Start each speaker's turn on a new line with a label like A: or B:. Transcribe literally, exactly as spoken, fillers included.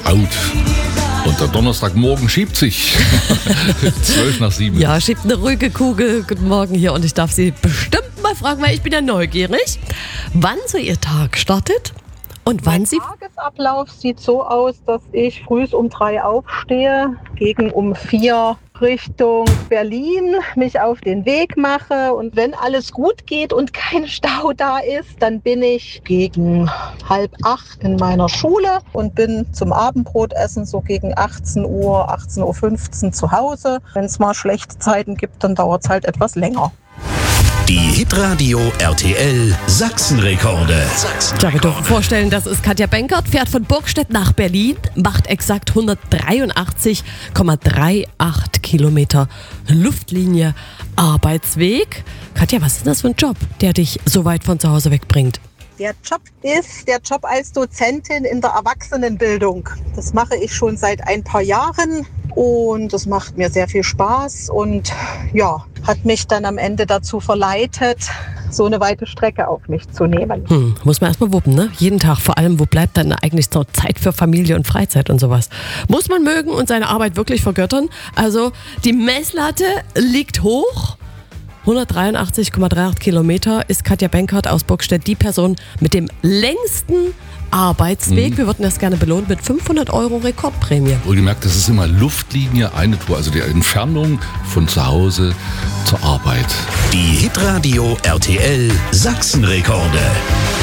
A: Out. Und der Donnerstagmorgen schiebt sich. Zwölf nach sieben.
B: Ja, schiebt eine ruhige Kugel. Guten Morgen hier und ich darf Sie bestimmt mal fragen, weil ich bin ja neugierig, wann so Ihr Tag startet und wann
C: Mein
B: Sie...
C: Tagesablauf sieht so aus, dass ich früh um drei aufstehe, gegen um vier Richtung Berlin mich auf den Weg mache. Und wenn alles gut geht und kein Stau da ist, dann bin ich gegen halb acht in meiner Schule und bin zum Abendbrotessen so gegen achtzehn Uhr, achtzehn Uhr fünfzehn zu Hause. Wenn es mal schlechte Zeiten gibt, dann dauert es halt etwas länger.
D: Die Hitradio R T L Sachsenrekorde.
B: Ja, wir dürfen vorstellen, das ist Katja Benkert, fährt von Burgstedt nach Berlin, macht exakt hundertdreiundachtzig Komma achtunddreißig Kilometer Luftlinie Arbeitsweg. Katja, was ist das für ein Job, der dich so weit von zu Hause wegbringt?
C: Der Job ist der Job als Dozentin in der Erwachsenenbildung. Das mache ich schon seit ein paar Jahren und das macht mir sehr viel Spaß und ja, hat mich dann am Ende dazu verleitet, so eine weite Strecke auf mich zu nehmen.
B: Hm, muss man erstmal wuppen, ne? Jeden Tag. Vor allem, wo bleibt dann eigentlich so Zeit für Familie und Freizeit und sowas? Muss man mögen und seine Arbeit wirklich vergöttern? Also, die Messlatte liegt hoch. hundertdreiundachtzig Komma achtunddreißig Kilometer ist Katja Benkert aus Burgstedt die Person mit dem längsten Arbeitsweg. Mhm. Wir würden das gerne belohnt mit fünfhundert Euro Rekordprämie.
A: Wohlgemerkt, das ist immer Luftlinie, eine Tour, also die Entfernung von zu Hause zur Arbeit.
D: Die Hitradio R T L Sachsenrekorde.